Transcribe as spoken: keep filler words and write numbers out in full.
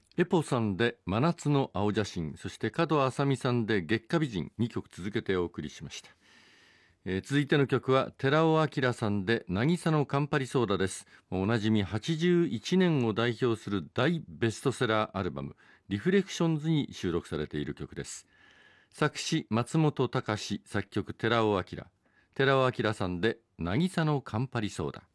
エポさんで真夏の青写真、そして門あさみさんで月下美人、にきょく続けてお送りしました。えー続いての曲は寺尾明さんで渚のカンパリソーダです。おなじみはちじゅういちねんを代表する大ベストセラーアルバムリフレクションズに収録されている曲です。作詞松本隆、作曲寺尾明。寺尾明さんで渚のカンパリソーダ。